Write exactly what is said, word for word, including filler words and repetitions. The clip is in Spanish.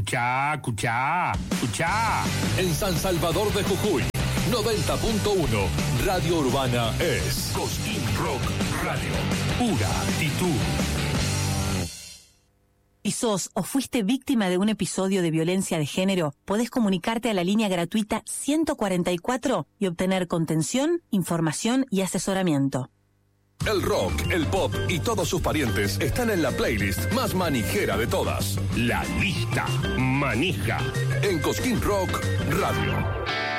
Escuchá, escuchá, escuchá. En San Salvador de Jujuy, noventa punto uno, Radio Urbana es Cosquín Rock Radio. Pura actitud. Si sos o fuiste víctima de un episodio de violencia de género, podés comunicarte a la línea gratuita ciento cuarenta y cuatro y obtener contención, información y asesoramiento. El rock, el pop y todos sus parientes están en la playlist más manijera de todas. La lista manija. En Cosquín Rock Radio.